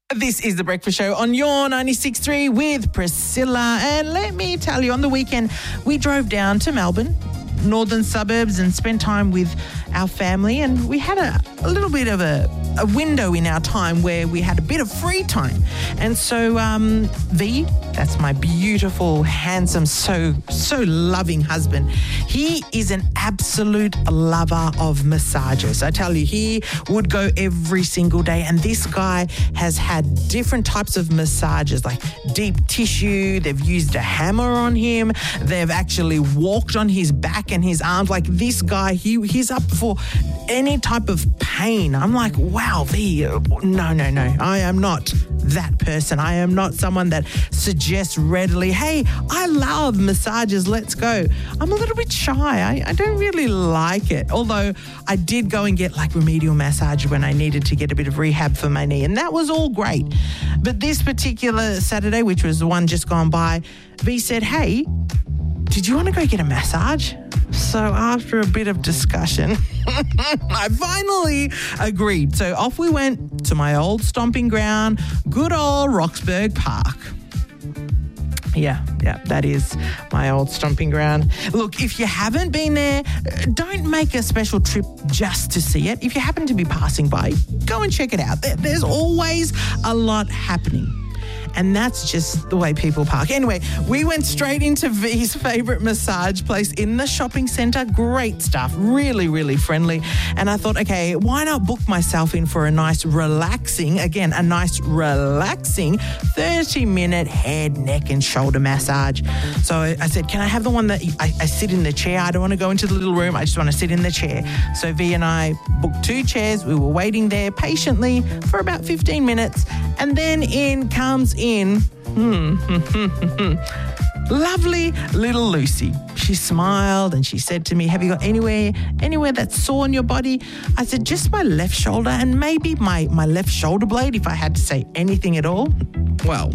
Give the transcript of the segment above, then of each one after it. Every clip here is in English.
This is The Breakfast Show on your 96.3 with Priscilla. And let me tell you, on the weekend, we drove down to Melbourne, northern suburbs, and spent time with our family. And we had a little bit of a window in our time where we had a bit of free time. And so V, that's my beautiful, handsome, so loving husband, he is an absolute lover of massages. I tell you, he would go every single day. And this guy has had different types of massages, like deep tissue. They've used a hammer on him. They've actually walked on his back and his arms. Like, this guy, he's up for any type of pain. I'm like, wow, V, no. I am not that person. I am not someone that suggests readily, hey, I love massages, let's go. I'm a little bit shy. I don't really like it. Although I did go and get like remedial massage when I needed to get a bit of rehab for my knee, and that was all great. But this particular Saturday, which was the one just gone by, V said, hey, did you want to go get a massage? So after a bit of discussion, I finally agreed. So off we went to my old stomping ground, good old Roxburgh Park. Yeah, that is my old stomping ground. Look, if you haven't been there, don't make a special trip just to see it. If you happen to be passing by, go and check it out. There's always a lot happening. And that's just the way people park. Anyway, we went straight into V's favourite massage place in the shopping centre. Great stuff. Really, really friendly. And I thought, okay, why not book myself in for a nice relaxing 30-minute head, neck and shoulder massage. So I said, can I have the one that I sit in the chair? I don't want to go into the little room. I just want to sit in the chair. So V and I booked 2 chairs. We were waiting there patiently for about 15 minutes. And then in comes lovely little Lucy. She smiled and she said to me, have you got anywhere that's sore on your body? I said, just my left shoulder and maybe my left shoulder blade, if I had to say anything at all. Well,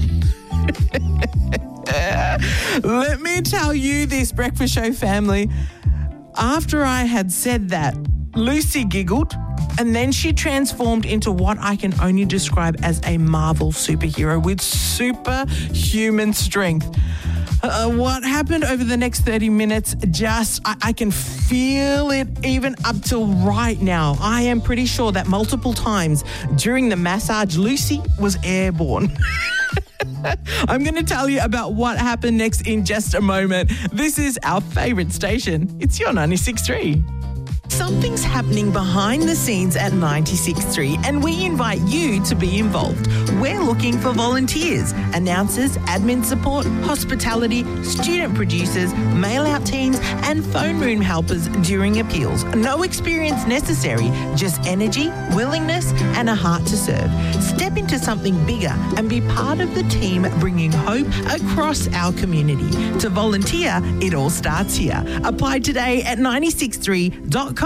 let me tell you this, Breakfast Show family. After I had said that, Lucy giggled, and then she transformed into what I can only describe as a Marvel superhero with superhuman strength. What happened over the next 30 minutes, I can feel it even up till right now. I am pretty sure that multiple times during the massage, Lucy was airborne. I'm going to tell you about what happened next in just a moment. This is our favourite station. It's your 96.3. Something's happening behind the scenes at 96.3 and we invite you to be involved. We're looking for volunteers, announcers, admin support, hospitality, student producers, mail-out teams and phone room helpers during appeals. No experience necessary, just energy, willingness and a heart to serve. Step into something bigger and be part of the team bringing hope across our community. To volunteer, it all starts here. Apply today at 963.com.au.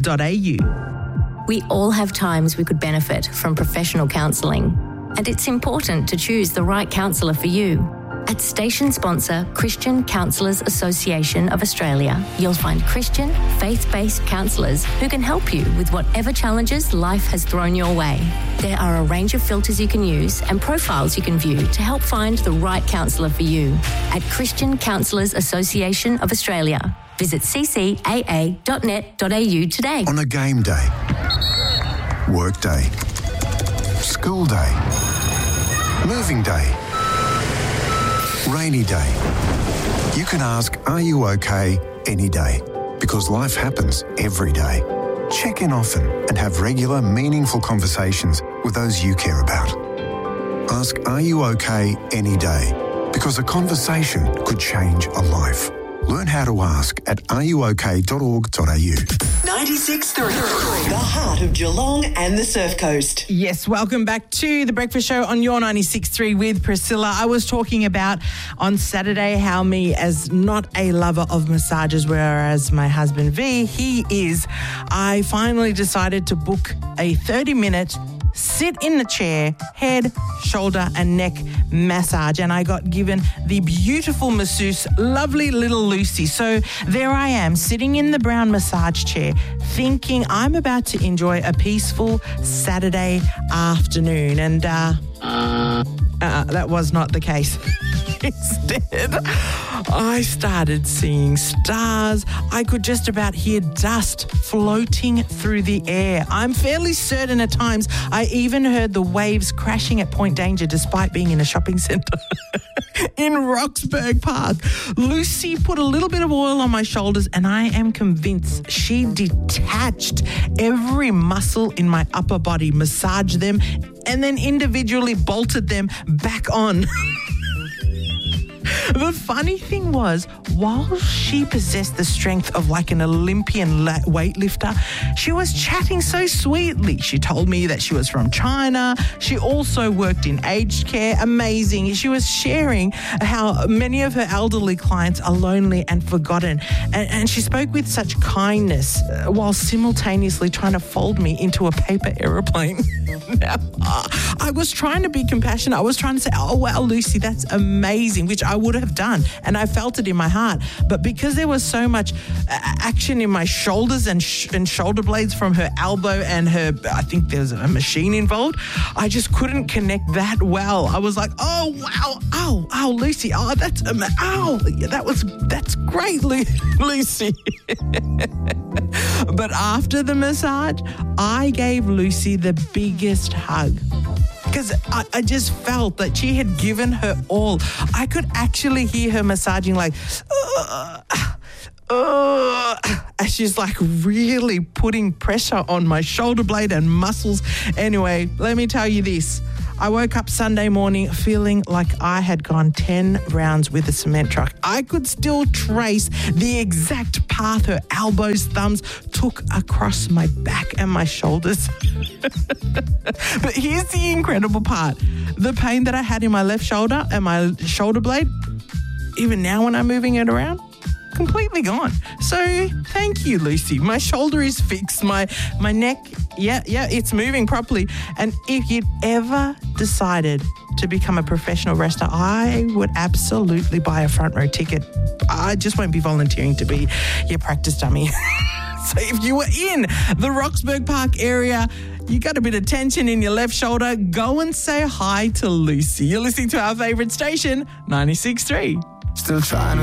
We all have times we could benefit from professional counselling, and it's important to choose the right counsellor for you. At station sponsor Christian Counsellors Association of Australia, you'll find Christian, faith-based counsellors who can help you with whatever challenges life has thrown your way. There are a range of filters you can use and profiles you can view to help find the right counsellor for you. At Christian Counsellors Association of Australia, visit ccaa.net.au today. On a game day, work day, school day, moving day, rainy day, you can ask, are you okay, any day? Because life happens every day. Check in often and have regular, meaningful conversations with those you care about. Ask, are you okay, any day? Because a conversation could change a life. Learn how to ask at areyouok.org.au. 96.3, the heart of Geelong and the Surf Coast. Yes, welcome back to The Breakfast Show on your 96.3 with Priscilla. I was talking about on Saturday how me, as not a lover of massages, whereas my husband V, he is, I finally decided to book a 30-minute sit in the chair, head, shoulder and neck massage, and I got given the beautiful masseuse, lovely little Lucy. So there I am, sitting in the brown massage chair, thinking I'm about to enjoy a peaceful Saturday afternoon. And That was not the case. Instead, I started seeing stars. I could just about hear dust floating through the air. I'm fairly certain at times I even heard the waves crashing at Point Danger despite being in a shopping centre. In Roxburgh Park, Lucy put a little bit of oil on my shoulders and I am convinced she detached every muscle in my upper body, massaged them, and then individually bolted them back on. The funny thing was, while she possessed the strength of like an Olympian weightlifter, she was chatting so sweetly. She told me that she was from China. She also worked in aged care. Amazing. She was sharing how many of her elderly clients are lonely and forgotten. And she spoke with such kindness while simultaneously trying to fold me into a paper aeroplane. Now, I was trying to be compassionate. I was trying to say, oh, wow, Lucy, that's amazing, which I would have done. And I felt it in my heart. But because there was so much action in my shoulders and shoulder blades from her elbow and her, I think there's a machine involved, I just couldn't connect that well. I was like, oh, wow, oh, Lucy, oh, that's great, Lucy. But after the massage, I gave Lucy the biggest hug. Because I just felt that she had given her all. I could actually hear her massaging like, as she's like really putting pressure on my shoulder blade and muscles. Anyway, let me tell you this. I woke up Sunday morning feeling like I had gone 10 rounds with a cement truck. I could still trace the exact path her elbows, thumbs took across my back and my shoulders. But here's the incredible part. The pain that I had in my left shoulder and my shoulder blade, even now when I'm moving it around, completely gone. So thank you, Lucy. My shoulder is fixed. My neck, yeah, it's moving properly. And if you'd ever decided to become a professional wrestler, I would absolutely buy a front row ticket. I just won't be volunteering to be your practice dummy. So if you were in the Roxburgh Park area, you got a bit of tension in your left shoulder, go and say hi to Lucy. You're listening to our favourite station, 96.3. Still trying to